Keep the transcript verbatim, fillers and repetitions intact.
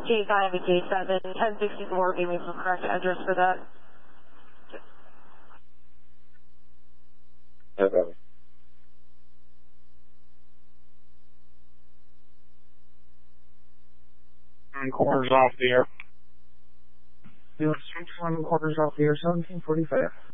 K five and K seven, ten sixty-four, give me the correct address for that. Okay. And quarters off the air. You want to switch one quarters off the air, seventeen forty-five.